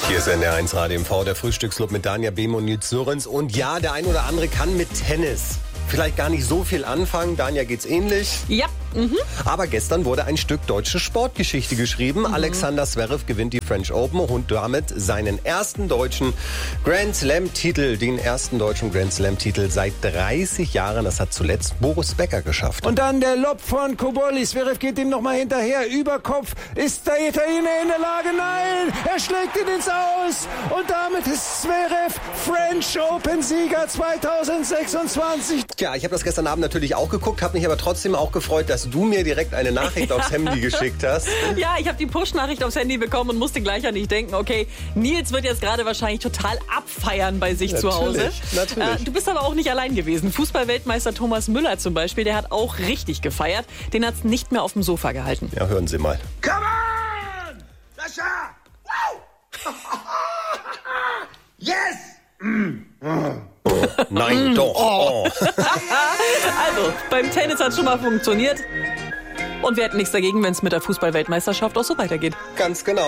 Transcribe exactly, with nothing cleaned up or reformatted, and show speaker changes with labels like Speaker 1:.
Speaker 1: Hier ist N D R eins Radio M V, der Frühstücksclub mit Danja Behm und Nils Sörens. Und ja, der ein oder andere kann mit Tennis vielleicht gar nicht so viel anfangen. Danja geht's ähnlich.
Speaker 2: Ja. Mhm.
Speaker 1: Aber gestern wurde ein Stück deutsche Sportgeschichte geschrieben. Mhm. Alexander Zverev gewinnt die French Open und damit seinen ersten deutschen Grand Slam-Titel. Den ersten deutschen Grand Slam-Titel seit dreißig Jahren. Das hat zuletzt Boris Becker geschafft.
Speaker 3: Und dann der Lob von Cobolli. Zverev geht ihm nochmal hinterher. Über Kopf. Ist der Italiener in der Lage? Nein! Er schlägt ihn ins Aus. Und damit ist Zverev French Open-Sieger zweitausendsechsundzwanzig.
Speaker 1: Tja, ich habe das gestern Abend natürlich auch geguckt, habe mich aber trotzdem auch gefreut, dass du mir direkt eine Nachricht aufs Handy geschickt hast.
Speaker 2: Ja, ich habe die Push-Nachricht aufs Handy bekommen und musste gleich an dich denken, okay, Nils wird jetzt gerade wahrscheinlich total abfeiern bei sich
Speaker 1: natürlich,
Speaker 2: zu Hause.
Speaker 1: Natürlich.
Speaker 2: Äh, du bist aber auch nicht allein gewesen. Fußballweltmeister Thomas Müller zum Beispiel, der hat auch richtig gefeiert. Den hat es nicht mehr auf dem Sofa gehalten.
Speaker 1: Ja, hören Sie mal.
Speaker 4: Come on! Sascha! Wow! Yes!
Speaker 1: Nein, doch. Oh.
Speaker 2: Also, beim Tennis hat schon mal funktioniert. Und wir hätten nichts dagegen, wenn es mit der Fußballweltmeisterschaft auch so weitergeht.
Speaker 1: Ganz genau.